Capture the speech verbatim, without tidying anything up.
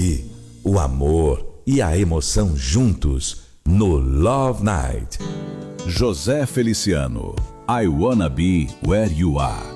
aqui, o amor e a emoção juntos no Love Night. José Feliciano, I Wanna Be Where You Are.